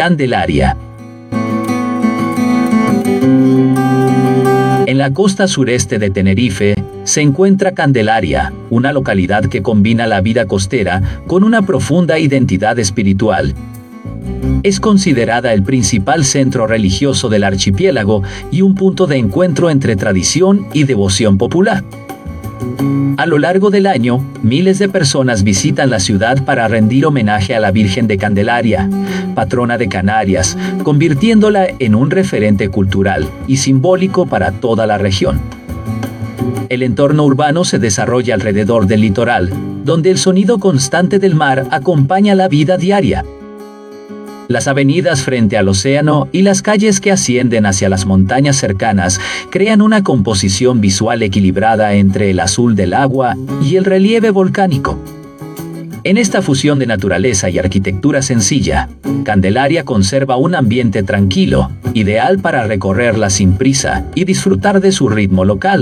Candelaria. En la costa sureste de Tenerife se encuentra Candelaria, una localidad que combina la vida costera con una profunda identidad espiritual. Es considerada el principal centro religioso del archipiélago y un punto de encuentro entre tradición y devoción popular. A lo largo del año, miles de personas visitan la ciudad para rendir homenaje a la Virgen de Candelaria, patrona de Canarias, convirtiéndola en un referente cultural y simbólico para toda la región. El entorno urbano se desarrolla alrededor del litoral, donde el sonido constante del mar acompaña la vida diaria. Las avenidas frente al océano y las calles que ascienden hacia las montañas cercanas crean una composición visual equilibrada entre el azul del agua y el relieve volcánico. En esta fusión de naturaleza y arquitectura sencilla, Candelaria conserva un ambiente tranquilo, ideal para recorrerla sin prisa y disfrutar de su ritmo local.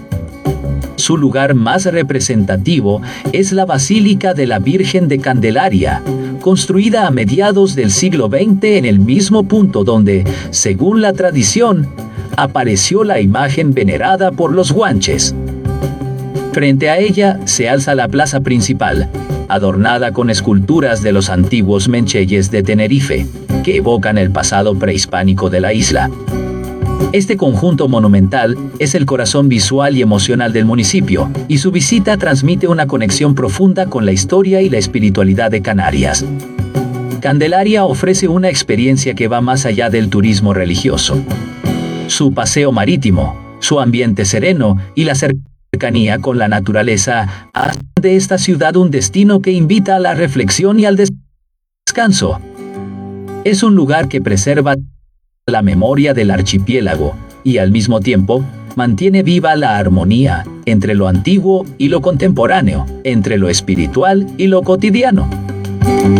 Su lugar más representativo es la Basílica de la Virgen de Candelaria, construida a mediados del siglo XX en el mismo punto donde, según la tradición, apareció la imagen venerada por los guanches. Frente a ella se alza la plaza principal, adornada con esculturas de los antiguos mencheyes de Tenerife, que evocan el pasado prehispánico de la isla. Este conjunto monumental es el corazón visual y emocional del municipio, y su visita transmite una conexión profunda con la historia y la espiritualidad de Canarias. Candelaria ofrece una experiencia que va más allá del turismo religioso. Su paseo marítimo, su ambiente sereno y la cercanía con la naturaleza hacen de esta ciudad un destino que invita a la reflexión y al descanso. Es un lugar que preserva la memoria del archipiélago y al mismo tiempo mantiene viva la armonía entre lo antiguo y lo contemporáneo, entre lo espiritual y lo cotidiano.